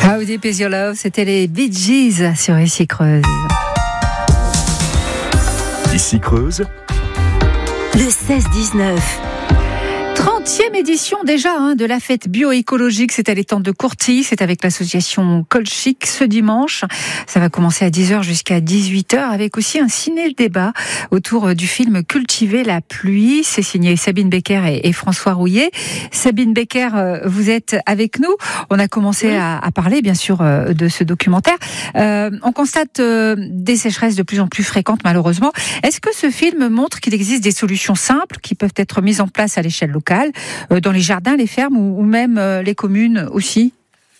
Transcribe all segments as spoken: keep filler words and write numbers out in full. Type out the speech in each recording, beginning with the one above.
How Deep Is Your Love, c'était les Bee Gees sur Ici Creuse. Ici Creuse, le seize dix-neuf. trentième édition déjà hein, de la fête bioécologique, c'est à l'étang de Courtilly, c'est avec l'association Colchic ce dimanche. Ça va commencer à dix heures jusqu'à dix-huit heures avec aussi un ciné-débat autour du film Cultiver la pluie. C'est signé Sabine Becker et, et François Rouillet. Sabine Becker, vous êtes avec nous. On a commencé oui. à, à parler bien sûr de ce documentaire. Euh, on constate euh, des sécheresses de plus en plus fréquentes malheureusement. Est-ce que ce film montre qu'il existe des solutions simples qui peuvent être mises en place à l'échelle locale, dans les jardins, les fermes ou même les communes aussi?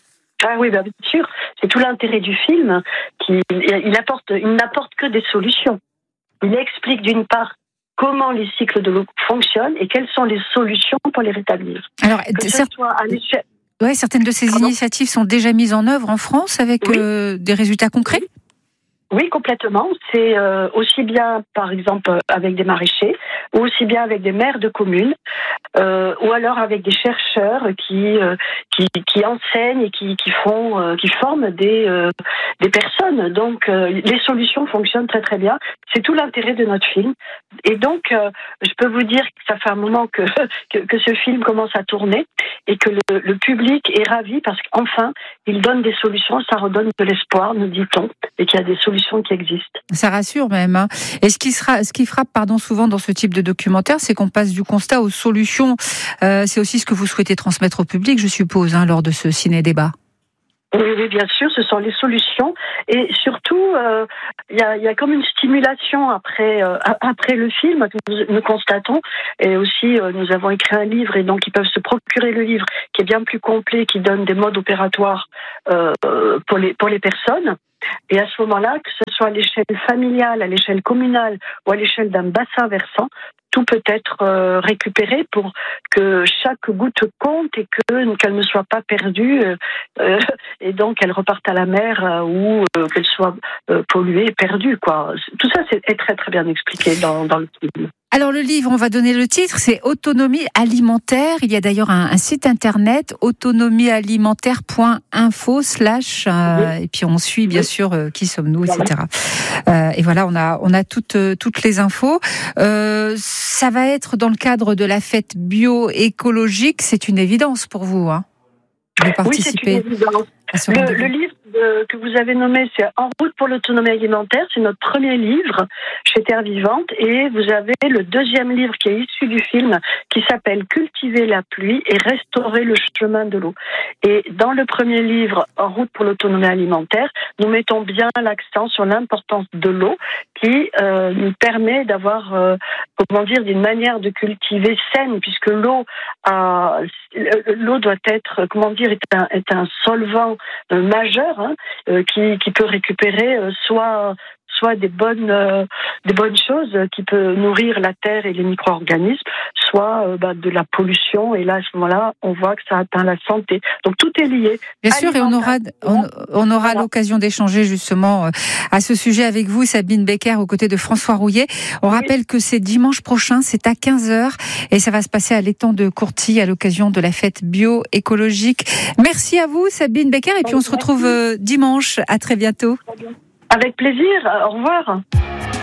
Ah oui, bah bien sûr. C'est tout l'intérêt du film. Qui, il, apporte, il n'apporte que des solutions. Il explique d'une part comment les cycles de l'eau fonctionnent et quelles sont les solutions pour les rétablir. Alors, que ce soit à l'échelle... ouais, certaines de ces Pardon initiatives sont déjà mises en œuvre en France avec oui. euh, des résultats concrets? Oui. Oui, complètement. C'est euh, aussi bien, par exemple, avec des maraîchers, ou aussi bien avec des maires de communes, euh, ou alors avec des chercheurs qui euh, qui, qui enseignent et qui, qui font, euh, qui forment des euh, des personnes. Donc, euh, les solutions fonctionnent très très bien. C'est tout l'intérêt de notre film. Et donc, euh, je peux vous dire que ça fait un moment que que, que ce film commence à tourner et que le, le public est ravi parce qu'enfin, il donne des solutions. Ça redonne de l'espoir, nous dit-on, et qu'il y a des solutions qui existent. Ça rassure même. Hein. Et ce qui, sera, ce qui frappe pardon, souvent dans ce type de documentaire, c'est qu'on passe du constat aux solutions. Euh, c'est aussi ce que vous souhaitez transmettre au public, je suppose, hein, lors de ce ciné-débat. Oui, oui, bien sûr, ce sont les solutions. Et surtout, il euh, y, a, y a comme une stimulation après, euh, après le film que nous, nous constatons. Et aussi, euh, nous avons écrit un livre et donc ils peuvent se procurer le livre qui est bien plus complet, qui donne des modes opératoires euh, pour, les, pour les personnes. Et à ce moment-là, que ce soit à l'échelle familiale, à l'échelle communale ou à l'échelle d'un bassin versant, tout peut être euh, récupéré pour que chaque goutte compte et que qu'elle ne soit pas perdue euh, et donc qu'elle reparte à la mer euh, ou euh, qu'elle soit euh, polluée et perdue, quoi. Tout ça c'est, est très très bien expliqué dans, dans le film. Alors le livre, on va donner le titre, c'est Autonomie alimentaire. Il y a d'ailleurs un, un site internet, autonomiealimentaire point info slash euh, et puis on suit bien sûr euh, qui sommes-nous, et cetera. Euh, et voilà, on a on a toutes toutes les infos. Euh, ça va être dans le cadre de la fête bioécologique. C'est une évidence pour vous, hein, de participer. Oui, c'est une évidence. Le, le livre de, que vous avez nommé, c'est En route pour l'autonomie alimentaire. C'est notre premier livre chez Terre Vivante. Et vous avez le deuxième livre qui est issu du film qui s'appelle Cultiver la pluie et restaurer le chemin de l'eau. Et dans le premier livre, En route pour l'autonomie alimentaire, nous mettons bien l'accent sur l'importance de l'eau qui euh, nous permet d'avoir, euh, comment dire, d'une manière de cultiver saine, puisque l'eau, a, l'eau doit être, comment dire, est un, est un solvant euh, majeur hein, euh, qui, qui peut récupérer euh, soit soit des bonnes euh, des bonnes choses qui peut nourrir la terre et les micro-organismes, soit euh, bah, de la pollution. Et là, à ce moment-là, on voit que ça atteint la santé. Donc tout est lié. Bien sûr, et on aura on, on aura voilà. l'occasion d'échanger justement euh, à ce sujet avec vous, Sabine Becker, aux côtés de François Rouillet. On oui. rappelle que c'est dimanche prochain, c'est à quinze heures, et ça va se passer à l'étang de Courtilly à l'occasion de la fête bioécologique. Merci à vous, Sabine Becker, et puis on se retrouve euh, dimanche. À très bientôt. Avec plaisir. Au revoir.